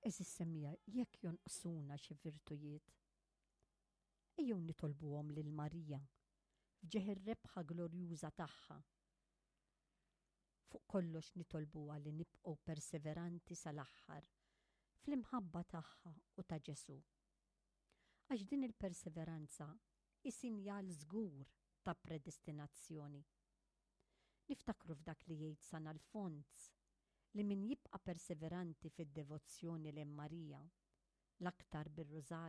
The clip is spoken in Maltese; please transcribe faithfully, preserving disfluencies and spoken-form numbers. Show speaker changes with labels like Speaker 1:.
Speaker 1: Eżis semmija, jekk jonqsuna xi virtujiet, ejjew nitolbuhom lil Marija fġieħ ir-rebħa glorjuża tagħha. Fuq kollox nitolbuha li nibqgħu perseveranti sal-aħħar fl-imħabba tagħha u ta' Ġesu. Għax din il-perseveranza hi sinjal żgur ta' predestinazzjoni. Niftakru f'dak li jgħid San Alfons li min jibqa' perseveranti fid-devozzjoni lejn Marija l-aktar bir-Rużarju